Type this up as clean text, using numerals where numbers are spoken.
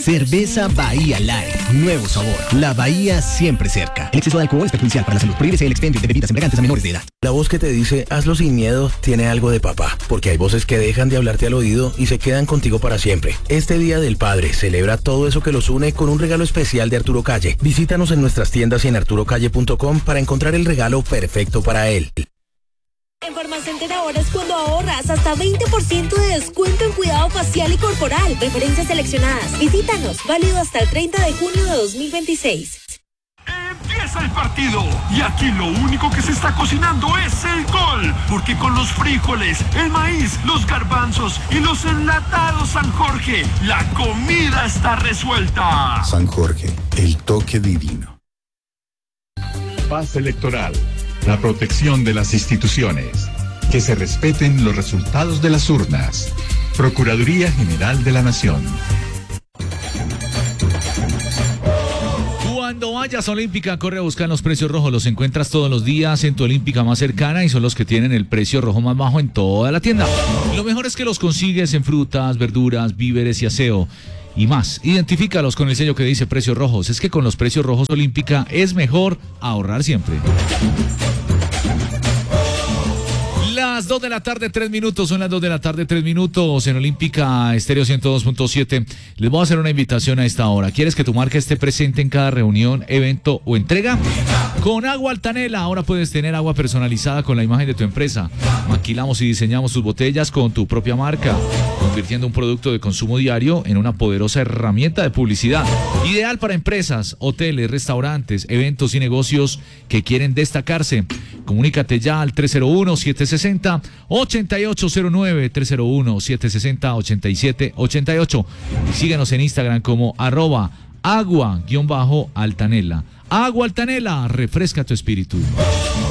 Cerveza Bahía Light. Nuevo sabor. La Bahía siempre cerca. El exceso de alcohol es perjudicial para la salud. Prohíbese el expendio de bebidas embriagantes a menores de edad. La voz que te dice, hazlo sin miedo, tiene algo de papá. Porque hay voces que dejan de hablarte al oído y se quedan contigo para siempre. Este Día del Padre celebra todo eso que los une con un regalo especial de Arturo Calle. Visítanos en nuestras tiendas y en arturocalle.com para encontrar el regalo perfecto para él. En Farmacenter ahora es cuando ahorras hasta 20% de descuento en cuidado facial y corporal. Referencias seleccionadas. Visítanos. Válido hasta el 30 de junio de 2026. Empieza el partido y aquí lo único que se está cocinando es el gol, porque con los frijoles, el maíz, los garbanzos y los enlatados San Jorge, la comida está resuelta. San Jorge, el toque divino. Paz electoral, la protección de las instituciones, que se respeten los resultados de las urnas. Procuraduría General de la Nación. Cuando vayas a Olímpica, corre a buscar los precios rojos. Los encuentras todos los días en tu Olímpica más cercana y son los que tienen el precio rojo más bajo en toda la tienda. Lo mejor es que los consigues en frutas, verduras, víveres y aseo y más. Identifícalos con el sello que dice precios rojos. Es que con los precios rojos Olímpica es mejor ahorrar siempre. Las 2 de la tarde, 3 minutos, son las 2 de la tarde, 3 minutos en Olímpica Estéreo 102.7. Les voy a hacer una invitación a esta hora. ¿Quieres que tu marca esté presente en cada reunión, evento o entrega? Con Agua Altanela, ahora puedes tener agua personalizada con la imagen de tu empresa. Maquilamos y diseñamos tus botellas con tu propia marca, convirtiendo un producto de consumo diario en una poderosa herramienta de publicidad. Ideal para empresas, hoteles, restaurantes, eventos y negocios que quieren destacarse. Comunícate ya al 301-760-8809, 301-760-8788 y síguenos en Instagram como @agua_altanela. Agua Altanela, refresca tu espíritu.